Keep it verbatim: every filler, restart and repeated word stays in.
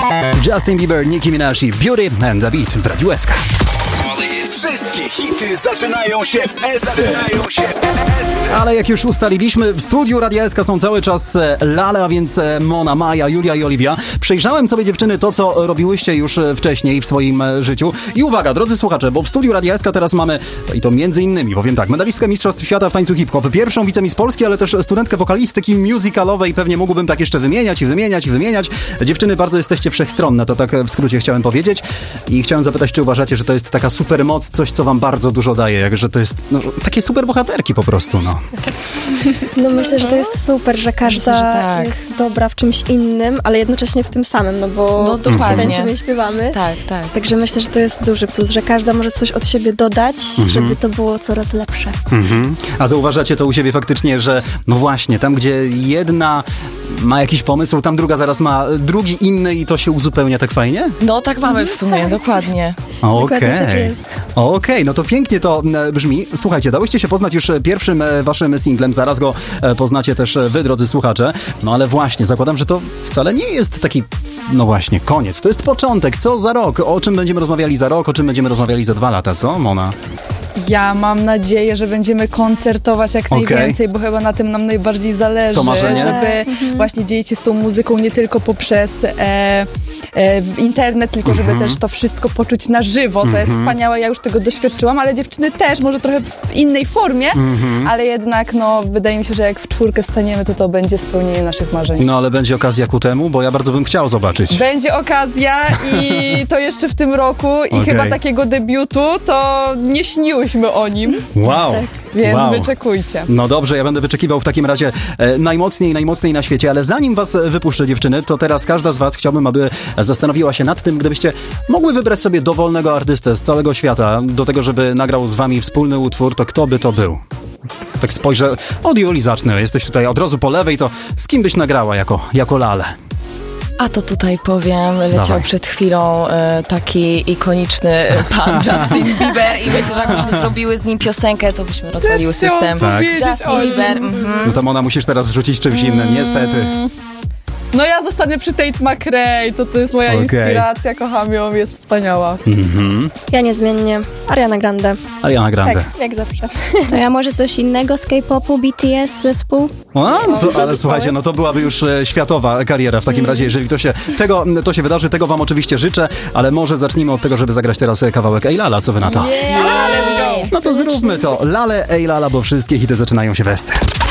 Justin Bieber, Nicki Minaj i Beauty and the Beat w Radiu S K. Wszystkie hity zaczynają się w S C. Zaczynają się w S C. Ale jak już ustaliliśmy, w studiu Radia S K są cały czas Lale, a więc Mona, Maja, Julia i Oliwia. Przejrzałem sobie, dziewczyny, to, co robiłyście już wcześniej w swoim życiu. I uwaga, drodzy słuchacze, bo w studiu Radia S K teraz mamy, i to między innymi, powiem tak, medalistkę Mistrzostw Świata w tańcu hip-hop, pierwszą wicemiss Polski, ale też studentkę wokalistyki musicalowej. Pewnie mógłbym tak jeszcze wymieniać i wymieniać i wymieniać. Dziewczyny, bardzo jesteście wszechstronne, to tak w skrócie chciałem powiedzieć. I chciałem zapytać, czy uważacie, że to jest taka super moc, coś, co wam bardzo dużo daje, jakże to jest no, takie super bohaterki po prostu, no. No myślę, że to jest super, że każda myślę, że tak. jest dobra w czymś innym, ale jednocześnie w tym samym, no bo no, dokładnie. tańczymy i śpiewamy. Tak, tak. Także myślę, że to jest duży plus, że każda może coś od siebie dodać, mhm. żeby to było coraz lepsze. Mhm. A zauważacie to u siebie faktycznie, że no właśnie, tam gdzie jedna ma jakiś pomysł, tam druga zaraz ma drugi inny i to się uzupełnia tak fajnie? No tak mamy w sumie, tak. dokładnie. Okej, okay. okej, okay, no to pięknie to brzmi. Słuchajcie, dałyście się poznać już pierwszym waszym singlem, zaraz go poznacie też wy, drodzy słuchacze. No ale właśnie, zakładam, że to wcale nie jest taki, no właśnie, koniec. To jest początek, co za rok? O czym będziemy rozmawiali za rok, o czym będziemy rozmawiali za dwa lata, co, Mona? Ja mam nadzieję, że będziemy koncertować jak okay. najwięcej, bo chyba na tym nam najbardziej zależy, to marzenie? żeby mhm. właśnie dzielić się z tą muzyką nie tylko poprzez e, e, internet, tylko żeby mhm. też to wszystko poczuć na żywo, co mhm. jest wspaniałe, ja już tego doświadczyłam, ale dziewczyny też, może trochę w innej formie, mhm. ale jednak no wydaje mi się, że jak w czwórkę staniemy, to to będzie spełnienie naszych marzeń. No ale będzie okazja ku temu, bo ja bardzo bym chciał zobaczyć. Będzie okazja i to jeszcze w tym roku i okay. chyba takiego debiutu to nie śniłyśmy o nim. Wow. Tak. Więc wow. wyczekujcie. No dobrze, ja będę wyczekiwał w takim razie e, najmocniej, najmocniej na świecie, ale zanim was wypuszczę, dziewczyny, to teraz każda z was chciałbym, aby zastanowiła się nad tym, gdybyście mogły wybrać sobie dowolnego artystę z całego świata do tego, żeby nagrał z wami wspólny utwór, to kto by to był? Tak spojrzę, od Julii zacznę, jesteś tutaj od razu po lewej, to z kim byś nagrała jako, jako Lale? A to tutaj powiem, leciał Dawaj. przed chwilą e, taki ikoniczny pan Justin Bieber i myślę, że jakbyśmy zrobiły z nim piosenkę, to byśmy rozwaliły system. Tak. Justin Bieber. Mhm. No to Mona, musisz teraz rzucić czymś innym, niestety. No ja zostanę przy Tate McRae, to to jest moja okay. inspiracja, kocham ją, jest wspaniała. Mhm. Ja niezmiennie Ariana Grande. Ariana Grande. Tak, jak zawsze. To ja może coś innego z K-popu, B T S, zespół? A, no to, ale słuchajcie, no to byłaby już e, światowa kariera w takim razie, jeżeli to się, tego, to się wydarzy, tego wam oczywiście życzę, ale może zacznijmy od tego, żeby zagrać teraz kawałek Ej Lala, co wy na to? Yeah, let's go! No to zróbmy to. Lale, Ej Lala, bo wszystkie hity zaczynają się w S C.